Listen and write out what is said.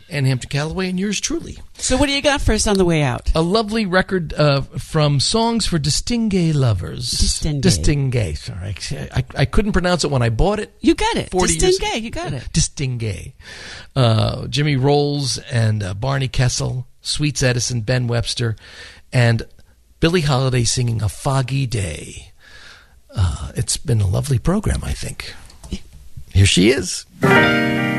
Ann Hampton Callaway, and yours truly. So what do you got for us on the way out? A lovely record from Songs for Distingué Lovers. Distingué. Sorry. I couldn't pronounce it when I bought it. You got it. 40 years Distingué. You got it. Distingué. Jimmy Rolls and Barney Kessel, Sweets Edison, Ben Webster, and Billie Holiday singing A Foggy Day. It's been a lovely program, I think. Here she is.